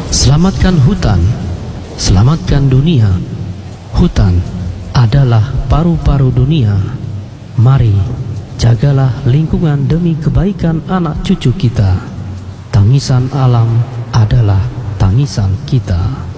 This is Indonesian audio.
Selamatkan hutan, selamatkan dunia. Hutan adalah paru-paru dunia. Mari jagalah lingkungan demi kebaikan anak cucu kita. Tangisan alam adalah tangisan kita.